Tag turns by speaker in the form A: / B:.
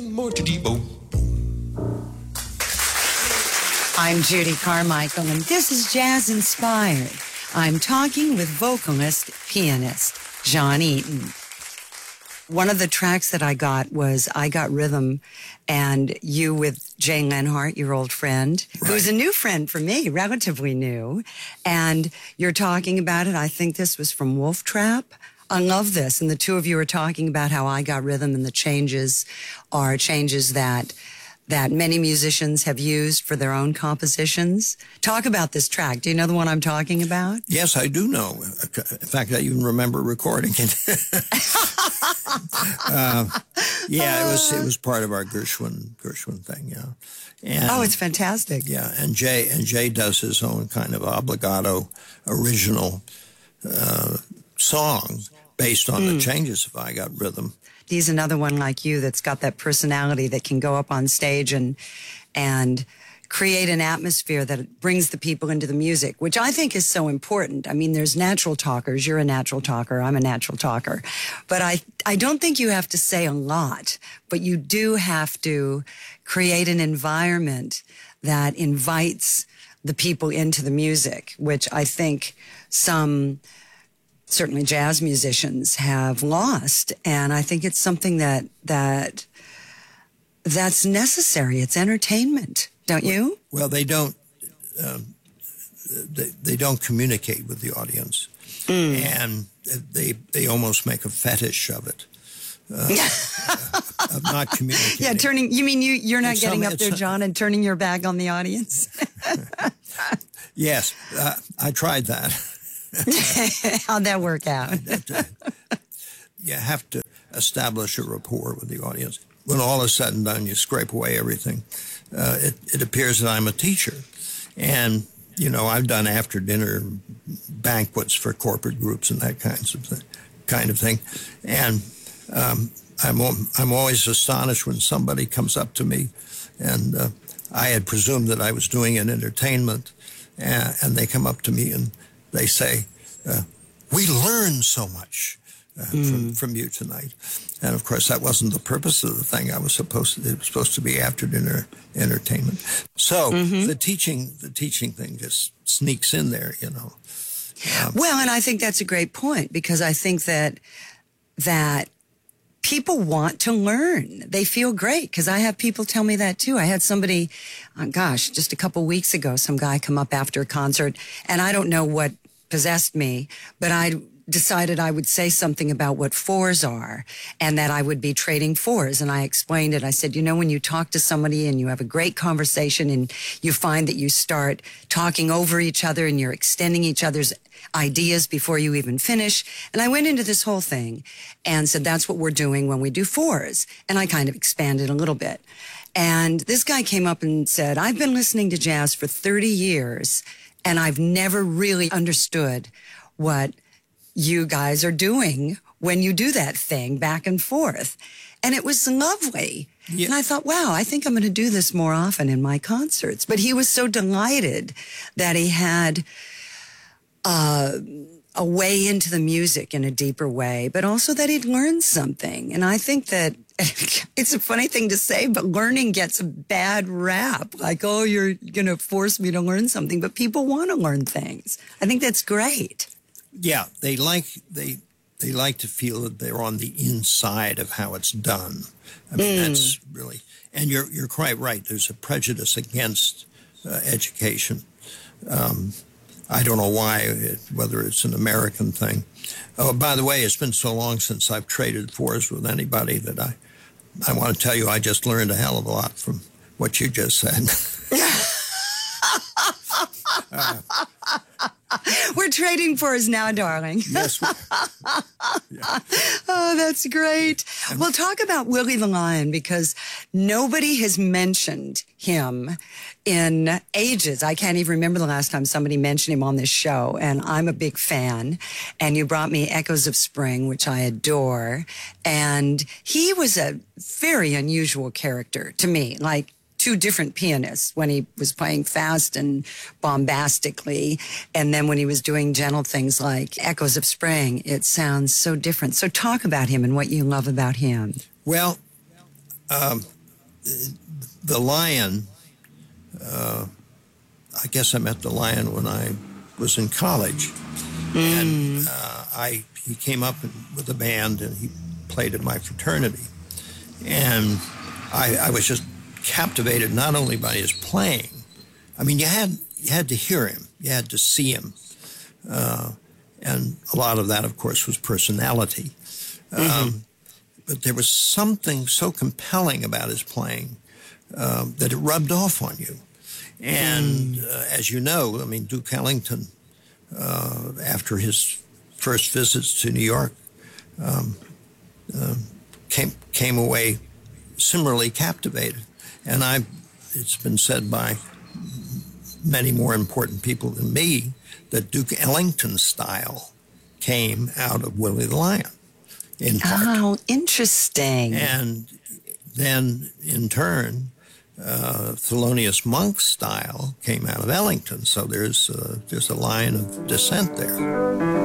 A: I'm Judy Carmichael, and this is Jazz Inspired. I'm talking with vocalist, pianist, John Eaton. One of the tracks that I got was I Got Rhythm, and you with Jay Lenhart, your old friend, right, who's a new friend for me, relatively new. And you're talking about it. I think this was from Wolf Trap. I love this. And the two of you are talking about how I Got Rhythm and the changes are changes that many musicians have used for their own compositions. Talk about this track. Do you know the one I'm talking about?
B: Yes, I do know. In fact, I even remember recording it. It was part of our Gershwin thing, yeah. And,
A: it's fantastic.
B: Yeah, and Jay does his own kind of obligato original song based on the changes of I Got Rhythm.
A: He's another one like you that's got that personality that can go up on stage and create an atmosphere that brings the people into the music, which I think is so important. I mean, there's natural talkers. You're a natural talker. I'm a natural talker. But I don't think you have to say a lot, but you do have to create an environment that invites the people into the music, which I think certainly jazz musicians have lost. And I think it's something that's necessary. It's entertainment, don't you?
B: Well, they don't communicate with the audience, and they almost make a fetish of it. Of not communicating.
A: Yeah, you mean you're not getting up there, John, and turning your back on the audience?
B: Yes, I tried that.
A: How'd that work out?
B: You have to establish a rapport with the audience. When all is said and done, you scrape away everything. It appears that I'm a teacher. And, I've done after-dinner banquets for corporate groups and that kind of thing. And I'm always astonished when somebody comes up to me, and I had presumed that I was doing an entertainment, and they come up to me and they say, we learned so much from you tonight. And of course, that wasn't the purpose of the thing. It was supposed to be after dinner entertainment. So the teaching thing just sneaks in there,
A: Well, and I think that's a great point, because I think that people want to learn. They feel great, because I have people tell me that too. I had somebody, just a couple weeks ago, some guy come up after a concert, and I don't know what possessed me, but I decided I would say something about what fours are, and that I would be trading fours. And I explained it. I said, when you talk to somebody and you have a great conversation and you find that you start talking over each other and you're extending each other's ideas before you even finish. And I went into this whole thing and said, that's what we're doing when we do fours. And I kind of expanded a little bit. And this guy came up and said, I've been listening to jazz for 30 years, and I've never really understood what you guys are doing when you do that thing back and forth. And it was lovely. Yeah. And I thought, wow, I think I'm going to do this more often in my concerts. But he was so delighted that he had a way into the music in a deeper way, but also that he'd learned something. And I think that it's a funny thing to say, but learning gets a bad rap. Like, oh, you're going to force me to learn something. But people want to learn things. I think that's great.
B: Yeah, they like to feel that they're on the inside of how it's done. I mean, that's really, and you're quite right. There's a prejudice against education. I don't know why, whether it's an American thing. Oh, by the way, it's been so long since I've traded fours with anybody that I want to tell you I just learned a hell of a lot from what you just said.
A: We're trading fours now, darling.
B: Yes. Yeah.
A: Oh, that's great. We'll talk about Willie the Lion, because nobody has mentioned him in ages. I can't even remember the last time somebody mentioned him on this show, and I'm a big fan. And you brought me Echoes of Spring, which I adore. And he was a very unusual character to me, like two different pianists when he was playing fast and bombastically, and then when he was doing gentle things like Echoes of Spring. It sounds so different. So talk about him and what you love about him.
B: Well, The Lion, I guess I met the Lion when I was in college. And he came up with a band and he played in my fraternity. And I was just captivated not only by his playing. I mean, you had to hear him. You had to see him. And a lot of that, of course, was personality. But there was something so compelling about his playing that it rubbed off on you. And as you know, I mean, Duke Ellington, after his first visits to New York, came away similarly captivated. And it's been said by many more important people than me that Duke Ellington's style came out of Willie the Lion, in part.
A: Oh, interesting.
B: And then, in turn, Thelonious Monk's style came out of Ellington. So there's a line of descent there.